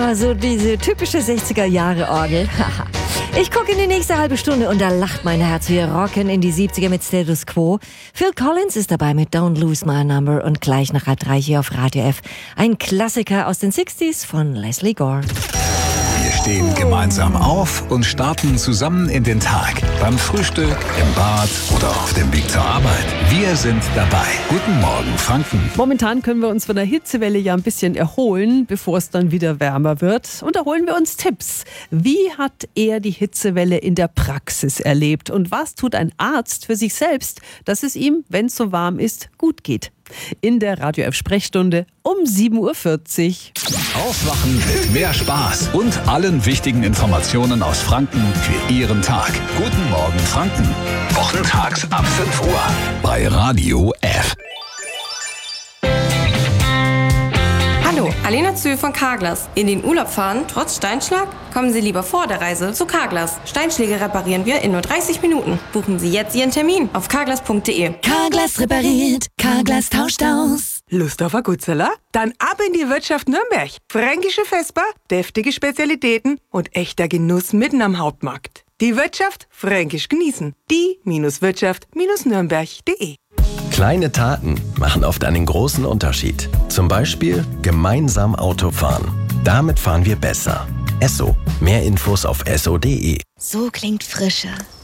Ja, so diese typische 60er-Jahre-Orgel. Ich gucke in die nächste halbe Stunde und da lacht mein Herz. Wir rocken in die 70er mit Status Quo. Phil Collins ist dabei mit Don't Lose My Number und gleich nach 2:30 hier auf Radio F. Ein Klassiker aus den 60s von Leslie Gore. Wir stehen gemeinsam auf und starten zusammen in den Tag. Beim Frühstück, im Bad oder auf dem Weg zur Arbeit. Wir sind dabei. Guten Morgen, Franken. Momentan können wir uns von der Hitzewelle ja ein bisschen erholen, bevor es dann wieder wärmer wird. Und da holen wir uns Tipps. Wie hat er die Hitzewelle in der Praxis erlebt? Und was tut ein Arzt für sich selbst, dass es ihm, wenn es so warm ist, gut geht? In der Radio F Sprechstunde um 7:40 Uhr. Aufwachen mit mehr Spaß und allen wichtigen Informationen aus Franken für Ihren Tag. Guten Morgen, Franken. Wochentags ab 5 Uhr bei Radio F. Hallo, Alena Zühl von Carglass. In den Urlaub fahren, trotz Steinschlag? Kommen Sie lieber vor der Reise zu Carglass. Steinschläge reparieren wir in nur 30 Minuten. Buchen Sie jetzt Ihren Termin auf carglass.de. Carglass repariert, Carglass tauscht aus. Lust auf ein Gutzeller? Dann ab in die Wirtschaft Nürnberg. Fränkische Vesper, deftige Spezialitäten und echter Genuss mitten am Hauptmarkt. Die Wirtschaft fränkisch genießen. Die-Wirtschaft-Nürnberg.de. Kleine Taten machen oft einen großen Unterschied. Zum Beispiel gemeinsam Auto fahren. Damit fahren wir besser. Esso. Mehr Infos auf esso.de. So klingt Frische.